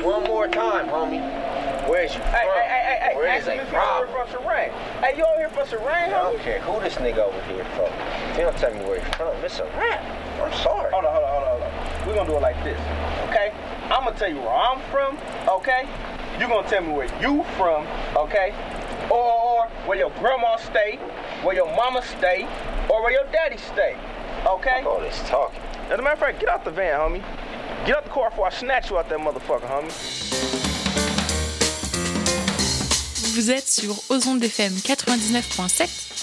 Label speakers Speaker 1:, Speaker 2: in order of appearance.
Speaker 1: One more time, homie. Where's you from?
Speaker 2: Hey,
Speaker 1: Where is a problem?
Speaker 2: From Serene. Hey, you over here from Serene,
Speaker 1: I
Speaker 2: homie?
Speaker 1: don't care who this nigga over here from. If you don't tell me where you're from, it's a rap. I'm sorry.
Speaker 2: Hold on. We're gonna do it like this, okay? I'm gonna tell you where I'm from, okay? You gonna tell me where you from, okay? Or where your grandma stay, where your mama stay, or where your daddy stay, okay?
Speaker 1: Fuck all this talking.
Speaker 2: As a matter of fact, get out the van, homie. Get out the car before I snatch you out that motherfucker, homie.
Speaker 3: Vous êtes sur Ozone FM 99.7,